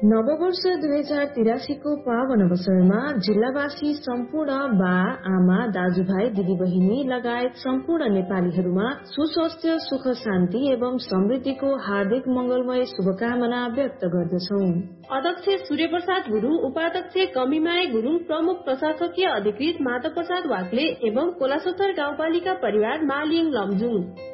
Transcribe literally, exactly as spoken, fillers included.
नववर्ष दुई हजार तिरासीको पावन अवसरमा जिल्लावासी सम्पूर्ण बा आमा दाजुभाइ दिदीबहिनी लगायत सम्पूर्ण नेपालीहरूमा सुस्वास्थ्य सुख शान्ति एवं समृद्धिको हार्दिक मंगलमय शुभकामना व्यक्त गर्दछौं। अध्यक्ष सूर्य प्रसाद गुरुङ, उपाध्यक्ष कमिमाय गुरुङ, प्रमुख प्रशासकीय अधिकृत माधव प्रसाद वाग्ले एवं कोलासोत्तर गाउँपालिका परिवार मालिङ लमजुङ।